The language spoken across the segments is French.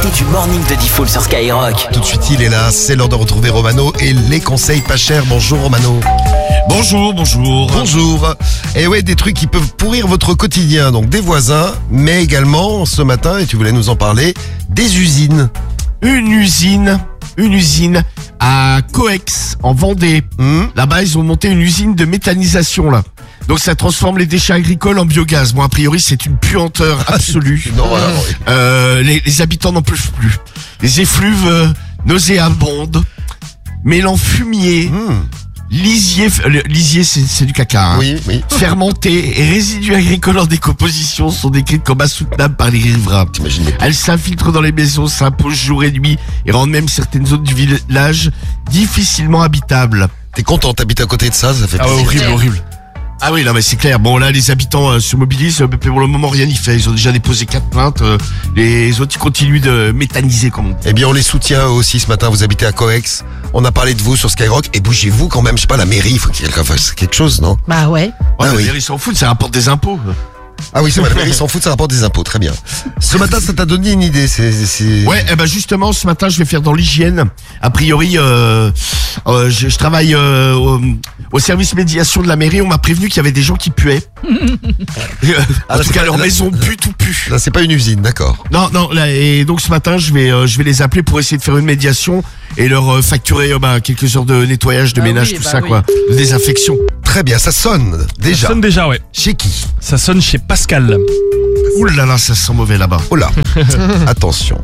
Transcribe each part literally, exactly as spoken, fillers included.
l'invité du morning de Diffoul sur Skyrock. Tout de suite, il est là. C'est l'heure de retrouver Romano et les conseils pas chers. Bonjour Romano. Bonjour, bonjour. Bonjour. Et ouais, des trucs qui peuvent pourrir votre quotidien. Donc des voisins, mais également ce matin, et tu voulais nous en parler, des usines. Une usine, une usine à Coex, en Vendée. Mmh. Là-bas, ils ont monté une usine de méthanisation, là. Donc ça transforme les déchets agricoles en biogaz. Bon, a priori, c'est une puanteur absolue. Non, voilà, oui. Euh, les, les habitants n'en peuvent plus. Les effluves euh, nauséabondes, mêlant fumier, Mmh. lisier, le- lisier c'est, c'est du caca, hein. Oui, oui. Fermenté et résidus agricoles en décomposition sont décrites comme insoutenables par les riverains. T'imagines les- Elles s'infiltrent dans les maisons, s'imposent jour et nuit et rendent même certaines zones du village difficilement habitables. T'es content, t'habites à côté de ça, ça fait Ah ouais, plaisir. horrible, horrible. Ah oui, non mais c'est clair. Bon là, les habitants euh, se mobilisent, euh, mais pour le moment rien n'y fait. Ils ont déjà déposé quatre plaintes. euh, les autres ils continuent de méthaniser comme on dit. Eh bien, on les soutient eux aussi ce matin. Vous habitez à Coex. On a parlé de vous sur Skyrock. Et bougez-vous quand même. Je sais pas, la mairie, il faut que quelqu'un fasse quelque chose, non? Bah ouais. Ouais, Ah la oui. mairie s'en fout, ça rapporte des impôts. Ah oui, c'est vrai, la mairie s'en fout, ça rapporte des impôts. Très bien. Ce matin, ça t'a donné une idée. C'est, c'est... Ouais, eh ben justement, ce matin, je vais faire dans l'hygiène. A priori, euh, euh, je, je travaille euh, au, au service médiation de la mairie. On m'a prévenu qu'il y avait des gens qui puaient. Euh, Ah, en là, tout c'est cas, pas- leur là- maison pue, tout pue. Là, c'est pas une usine, d'accord. Non, non, là, et donc ce matin, je vais, euh, je vais les appeler pour essayer de faire une médiation et leur euh, facturer euh, bah, quelques heures de nettoyage, de Ah ménage, oui, tout bah ça, oui. quoi, de désinfection. Très bien, ça sonne déjà. Ça sonne déjà, ouais. Chez qui? Ça sonne chez Pascal. Ouh là là, ça sent mauvais là-bas. Oh là. Attention.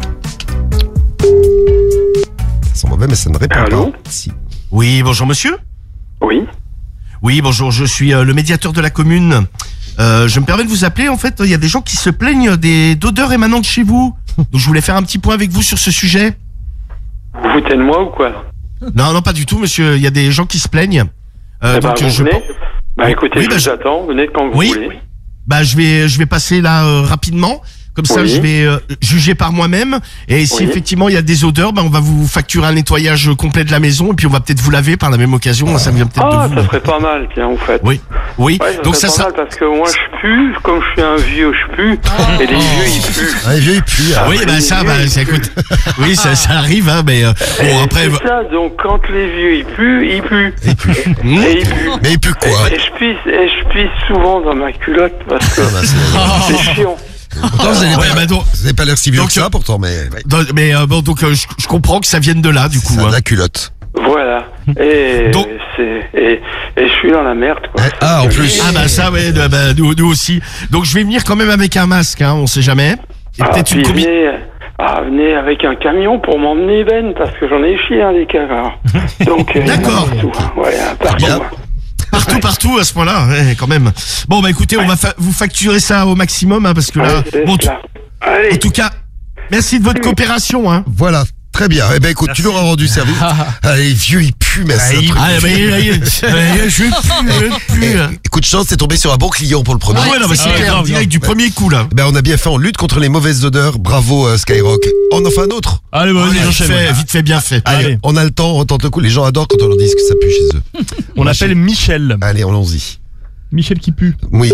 Ça sent mauvais, mais ça ne répond Allô pas. Si. Oui, bonjour monsieur. Oui. Oui, bonjour, je suis euh, le médiateur de la commune. Euh, je me permets de vous appeler, en fait, il y a des gens qui se plaignent des d'odeurs émanant de chez vous. Donc je voulais faire un petit point avec vous sur ce sujet. Vous foutez de moi ou quoi? Non, non, pas du tout, monsieur, il y a des gens qui se plaignent. Euh, Eh ben, donc vous je venez. Bah écoutez, Oui, je bah, vous je- attends, venez quand vous Oui. voulez. Bah je vais je vais passer là euh, rapidement. Comme ça, Oui. je vais euh, juger par moi-même. Et si Oui. effectivement il y a des odeurs, bah, on va vous facturer un nettoyage complet de la maison et puis on va peut-être vous laver par la même occasion. Ça vient peut-être Ah, de vous. ça serait pas mal, tiens, vous faites. Oui, oui. Ouais, ça Donc serait ça pas sera. mal parce que moi je pue, comme je suis un vieux, je pue, et les vieux ils puent. Ah, les vieux, ils puent. hein. Oui, bah ça, bah ça écoute. Oui, ça, ça arrive, hein. Mais euh, bon après. C'est bah, ça, donc quand les vieux ils puent, ils puent. Ils puent. hmm. Et ils puent. Mais ils puent quoi? Et, et je pisse, et je pisse souvent dans ma culotte parce que Ah, bah, c'est... c'est chiant. Pourtant, vous n'avez Ouais, pas, bah, donc, vous avez pas l'air si vieux donc, que ça, pourtant, mais... ouais. donc, mais euh, bon, donc euh, je, je comprends que ça vienne de là, du coup. C'est hein. la culotte. Voilà. Et Donc- c'est et, et je suis dans la merde quoi. Eh, ah, en plus. Ah bah ça, ouais, euh, bah, nous, nous aussi. Donc je vais venir quand même avec un masque, hein. On sait jamais. Et Ah, peut-être une puis combi. venez, ah, venez avec un camion pour m'emmener Ben, parce que j'en ai chié un des cavards. Donc, euh, D'accord. partout. Ouais, partout. Bien. Partout, partout à ce point-là, ouais, quand même. Bon, bah écoutez, on va fa- vous facturer ça au maximum, hein, parce que là, Ouais, c'est bon, t- cela. Allez. en tout cas, merci de votre coopération, hein. Voilà. Très bien. Eh ben, écoute, tu leur as rendu service. Ah, les vieux, ils puent, mais c'est un truc. Ah, bah, il- il- il- je pue, je pue. Eh, écoute, chance, t'es tombé sur un bon client pour le premier. Ouais, non, mais c'est Ah, clair, grave, direct du premier coup, là. Ben, on a bien fait, on lutte contre les mauvaises odeurs. Bravo, euh, Skyrock. On en fait un autre. Allez, bah, vas-y, Vite j'enchaîne. fait, vite fait, bien fait. Allez, Allez. on a le temps, on tente le coup. Les gens adorent quand on leur dit que ça pue chez eux. On appelle Michel. Allez, allons-y. Michel qui pue. Oui.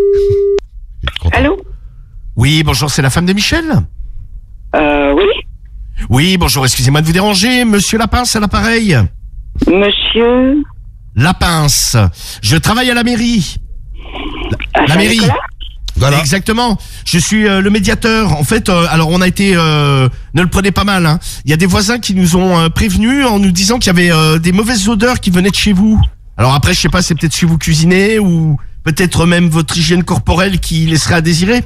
Content. Allô? Oui, bonjour, c'est la femme de Michel? Euh, oui? Oui, bonjour, excusez-moi de vous déranger. Monsieur Lapince à l'appareil. Monsieur? Lapince. Je travaille à la mairie. Ah, La mairie. Saint-Nicolas? Voilà. Exactement. Je suis euh, le médiateur. En fait, euh, alors on a été, euh, ne le prenez pas mal, hein. Il y a des voisins qui nous ont euh, prévenus en nous disant qu'il y avait euh, des mauvaises odeurs qui venaient de chez vous. Alors après, je sais pas, c'est peut-être chez vous cuisiner ou peut-être même votre hygiène corporelle qui laisserait à désirer.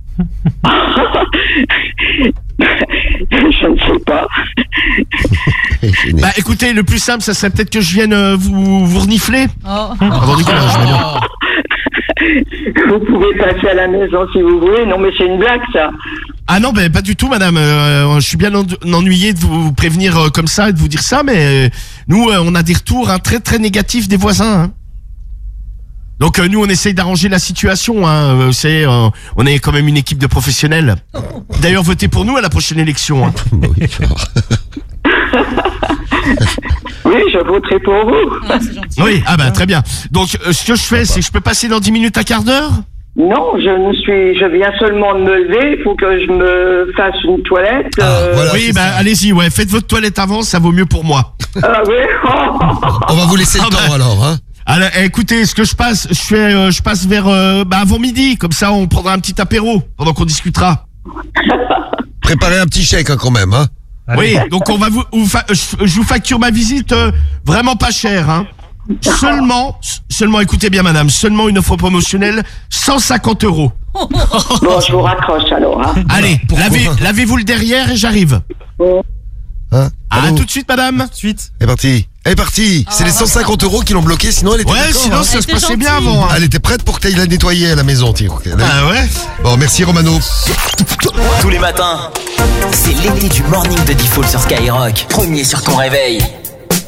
Je ne sais pas. Gêné. Bah écoutez, le plus simple, ça serait peut-être que je vienne euh, vous vous renifler. Oh. Pardon, Nicolas, je vais bien. Vous pouvez passer à la maison si vous voulez. Non, mais c'est une blague, ça. Ah non, ben pas du tout, madame. Euh, je suis bien en- ennuyé de vous prévenir euh, comme ça et de vous dire ça, mais euh, nous, euh, on a des retours hein, très très négatifs des voisins. Hein. Donc euh, nous, on essaye d'arranger la situation. Hein. Euh, c'est, euh, on est quand même une équipe de professionnels. D'ailleurs, votez pour nous à la prochaine élection. Hein. Bah oui, alors. Oui, je voterai pour vous. Ah, c'est gentil. Oui, ah ben très bien. Donc euh, ce que je fais, c'est que je peux passer dans dix minutes, un quart d'heure. Non, je ne suis, je viens seulement de me lever. Il faut que je me fasse une toilette. Ah, euh, voilà. Oui, c'est bah ça. allez-y, ouais, faites votre toilette avant, ça vaut mieux pour moi. Ah oui. On va vous laisser le Ah bah. temps alors, hein. Alors, écoutez, ce que je passe, je fais, euh, je passe vers, euh, bah avant midi, comme ça on prendra un petit apéro pendant qu'on discutera. Préparez un petit chèque hein, quand même, hein. Oui, donc on va vous, vous fa- je, je vous facture ma visite euh, vraiment pas cher, hein. Seulement, seulement, écoutez bien, madame, seulement une offre promotionnelle, cent cinquante euros. Bon, je vous raccroche alors. Hein. Allez, Pourquoi lavez, lavez-vous le derrière et j'arrive. Hein À Allô tout de suite, madame. Suite. Elle est partie. Elle est partie. C'est les cent cinquante euros qui l'ont bloqué, sinon elle était Ouais, d'accord, sinon hein. ça se était passait bien gentille. avant. Hein. Elle était prête pour que tu ailles la nettoyer à la maison, tiens. Ah ouais. Bon, merci Romano. Tous les matins, c'est l'été du morning de Diffoul sur Skyrock. Premier sur ton réveil.